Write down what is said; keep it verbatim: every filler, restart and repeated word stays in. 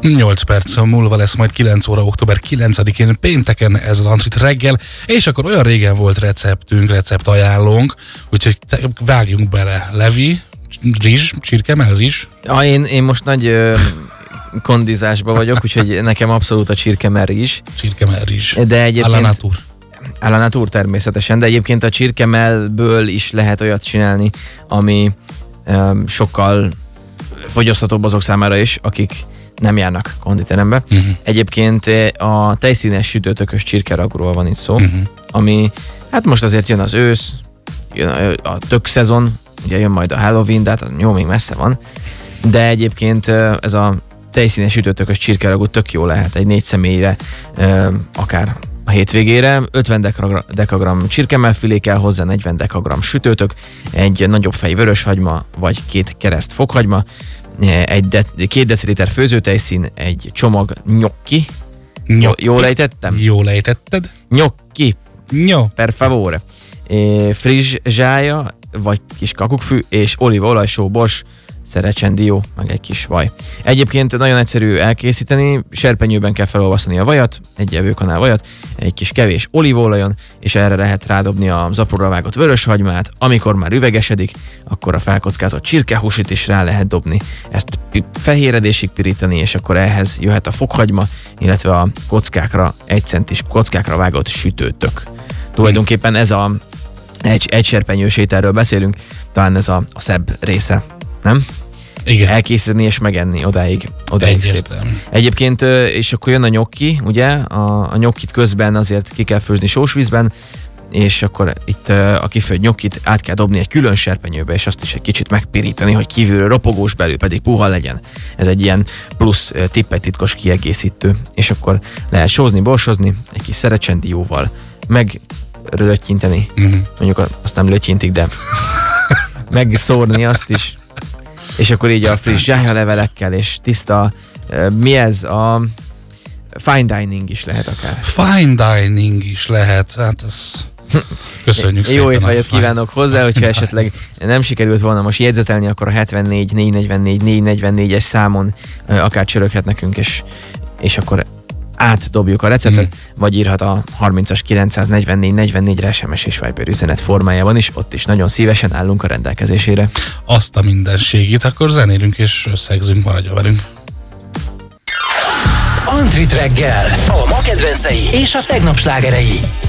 nyolc perc múlva lesz majd kilenc óra október kilencedikén pénteken ez az Antrit reggel, és akkor olyan régen volt receptünk, receptajánlónk, úgyhogy vágjunk bele. Levi, rizs, csirkemell, rizs? Ah, én, én most nagy ö, kondizásban vagyok, úgyhogy nekem abszolút a csirkemell rizs. Csirkemell rizs. De egyébként... A la nature. A la nature természetesen, de egyébként a csirkemellből is lehet olyat csinálni, ami ö, sokkal fogyaszthatóbb azok számára is, akik nem járnak konditerembe. Uh-huh. Egyébként a tejszínes sütőtökös csirkeragról van itt szó, uh-huh. ami, hát most azért jön az ősz, jön a, a tök szezon, ugye jön majd a Halloween, de hát jó, még messze van, de egyébként ez a tejszínes sütőtökös csirkeragú tök jó lehet egy négy személyre, akár a hétvégére. ötven dekagram csirkemellfilé kell hozzá, negyven dekagram sütőtök, egy nagyobb fej vöröshagyma, vagy két kereszt fokhagyma, egy de, két deciliter főzőtejszín, egy csomag nyokki. Nyokki. Jól ejtettem? Jól ejtetted. Nyokki. Nyó. Per favore. E, frizs zsája, vagy kis kakukkfű, és olívaolaj, só, bors, szerecsendió, meg egy kis vaj. Egyébként nagyon egyszerű elkészíteni, serpenyőben kell felolvasztani a vajat, egy evőkanál vajat, egy kis kevés olívaolajon, és erre lehet rádobni az apróra vágott vöröshagymát. Amikor már üvegesedik, akkor a felkockázott csirkehúsit is rá lehet dobni. Ezt fehéredésig pirítani, és akkor ehhez jöhet a fokhagyma, illetve a kockákra, egy centis kockákra vágott sütőtök. Tulajdonképpen ez a egy, egy serpenyős ételről beszélünk, talán ez a, a szebb része. Nem? Igen. Elkészíteni és megenni odáig, odáig szép. Egyébként, és akkor jön a nyokki, ugye? A, a nyokkit közben azért ki kell főzni sós vízben, és akkor itt a kifőtt nyokkit át kell dobni egy külön serpenyőbe, és azt is egy kicsit megpirítani, hogy kívülről ropogós, belül pedig puha legyen. Ez egy ilyen plusz tipp, egy titkos kiegészítő. És akkor lehet sózni, borsozni, egy kis szerecsendióval, meg lötyinteni. Uh-huh. Mondjuk azt nem lötyintik, de megszórni azt is. És akkor így a friss zsájalevelekkel és tiszta, mi ez? A fine dining is lehet akár. Fine dining is lehet, hát ez... Köszönjük szépen. Jó étvágyat kívánok hozzá, hogyha esetleg nem sikerült volna most jegyzetelni, akkor a hetvennégy négy negyvennégy négy negyvennégyes számon akár csöröghet nekünk, és, és akkor átdobjuk a receptet, mm. vagy írhat a harmincas kilencszáznegyvennégy negyvennégyre es em es és Viber üzenet formájában is, ott is nagyon szívesen állunk a rendelkezésére. Azt a mindenségét, akkor zenélünk és összegzünk, maradja velünk. Antrit reggel, a ma kedvencei és a tegnap slágerei.